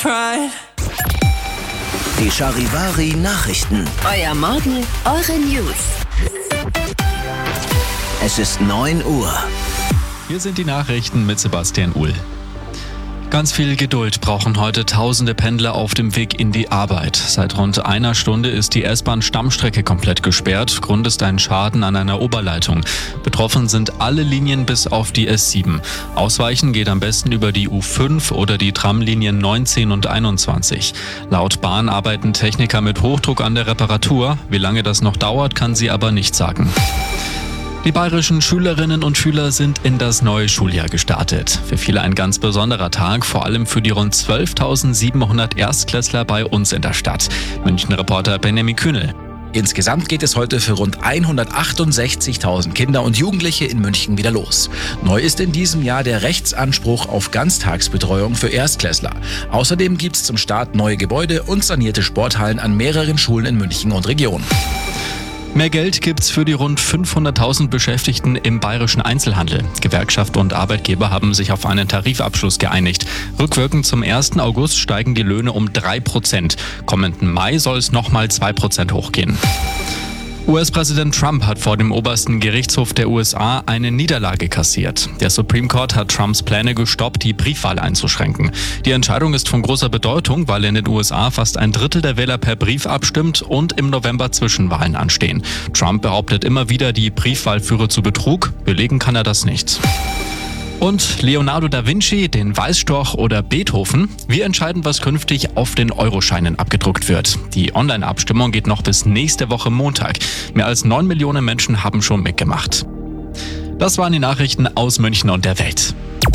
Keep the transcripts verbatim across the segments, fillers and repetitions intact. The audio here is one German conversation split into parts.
Pride. Die Charivari-Nachrichten. Euer Morgen, eure News. Es ist neun Uhr. Hier sind die Nachrichten mit Sebastian Uhl. Ganz viel Geduld brauchen heute tausende Pendler auf dem Weg in die Arbeit. Seit rund einer Stunde ist die S-Bahn-Stammstrecke komplett gesperrt. Grund ist ein Schaden an einer Oberleitung. Betroffen sind alle Linien bis auf die S sieben. Ausweichen geht am besten über die U fünf oder die Tramlinien neunzehn und einundzwanzig. Laut Bahn arbeiten Techniker mit Hochdruck an der Reparatur. Wie lange das noch dauert, kann sie aber nicht sagen. Die bayerischen Schülerinnen und Schüler sind in das neue Schuljahr gestartet. Für viele ein ganz besonderer Tag, vor allem für die rund zwölftausendsiebenhundert Erstklässler bei uns in der Stadt. München-Reporter Benjamin Kühnel. Insgesamt geht es heute für rund hundertachtundsechzigtausend Kinder und Jugendliche in München wieder los. Neu ist in diesem Jahr der Rechtsanspruch auf Ganztagsbetreuung für Erstklässler. Außerdem gibt es zum Start neue Gebäude und sanierte Sporthallen an mehreren Schulen in München und Region. Mehr Geld gibt's für die rund fünfhunderttausend Beschäftigten im bayerischen Einzelhandel. Gewerkschaft und Arbeitgeber haben sich auf einen Tarifabschluss geeinigt. Rückwirkend zum ersten August steigen die Löhne um drei Prozent. Kommenden Mai soll es nochmal zwei Prozent hochgehen. U S-Präsident Trump hat vor dem obersten Gerichtshof der U S A eine Niederlage kassiert. Der Supreme Court hat Trumps Pläne gestoppt, die Briefwahl einzuschränken. Die Entscheidung ist von großer Bedeutung, weil in den U S A fast ein Drittel der Wähler per Brief abstimmt und im November Zwischenwahlen anstehen. Trump behauptet immer wieder, die Briefwahl führe zu Betrug. Belegen kann er das nicht. Und Leonardo da Vinci, den Weißstorch oder Beethoven. Wir entscheiden, was künftig auf den Euroscheinen abgedruckt wird. Die Online-Abstimmung geht noch bis nächste Woche Montag. Mehr als neun Millionen Menschen haben schon mitgemacht. Das waren die Nachrichten aus München und der Welt.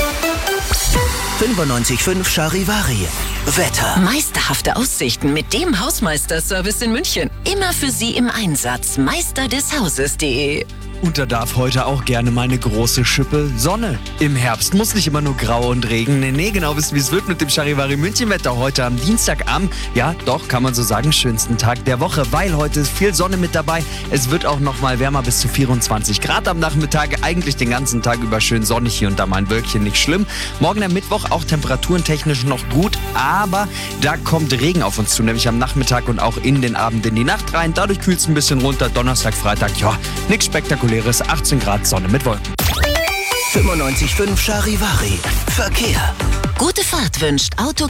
fünfundneunzig Komma fünf Charivari. Wetter. Meisterhafte Aussichten mit dem Hausmeister-Service in München. Immer für Sie im Einsatz. Meister des Hauses punkt de. Und da darf heute auch gerne mal eine große Schippe Sonne. Im Herbst muss nicht immer nur Grau und Regen. Nee, nee, genau wissen, wie es wird mit dem Charivari München-Wetter heute am Dienstag am, ja doch, kann man so sagen, schönsten Tag der Woche, weil heute ist viel Sonne mit dabei. Es wird auch noch mal wärmer bis zu vierundzwanzig Grad am Nachmittag. Eigentlich den ganzen Tag über schön sonnig, hier und da mal ein Wölkchen, nicht schlimm. Morgen am Mittwoch auch temperatурentechnisch noch gut, aber da kommt Regen auf uns zu, nämlich am Nachmittag und auch in den Abend in die Nacht rein. Dadurch kühlt es ein bisschen runter. Donnerstag, Freitag, ja, nichts Spektakuläres. achtzehn Grad Sonne mit Wolken. fünfundneunzig Komma fünf Charivari. Verkehr. Gute Fahrt wünscht Auto